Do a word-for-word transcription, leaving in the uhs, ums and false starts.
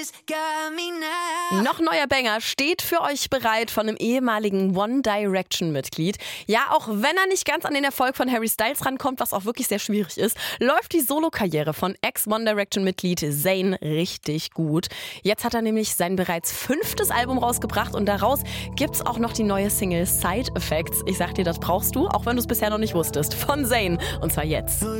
Noch neuer Banger steht für euch bereit von einem ehemaligen One Direction-Mitglied. Ja, auch wenn er nicht ganz an den Erfolg von Harry Styles rankommt, was auch wirklich sehr schwierig ist, läuft die Solo-Karriere von Ex-One Direction-Mitglied Zayn richtig gut. Jetzt hat er nämlich sein bereits fünftes Album rausgebracht und daraus gibt's auch noch die neue Single Side Effects. Ich sag dir, das brauchst du, auch wenn du es bisher noch nicht wusstest. Von Zayn. Und zwar jetzt.